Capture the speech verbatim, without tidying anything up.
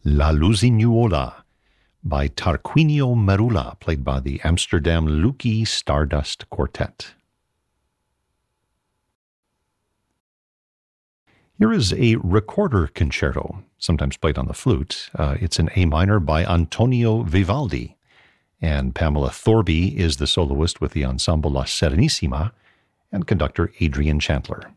La Lusignuola by Tarquinio Merula, played by the Amsterdam Lukie Stardust Quartet. Here is a recorder concerto, sometimes played on the flute. Uh, it's in A minor by Antonio Vivaldi, and Pamela Thorby is the soloist with the ensemble La Serenissima, and conductor Adrian Chandler.